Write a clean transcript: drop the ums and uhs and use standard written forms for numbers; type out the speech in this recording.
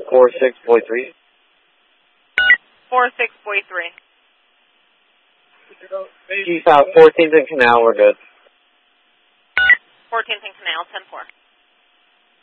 46.3. 46.3. Chief out 14th and Canal, we're good. 14th and Canal, 10-4.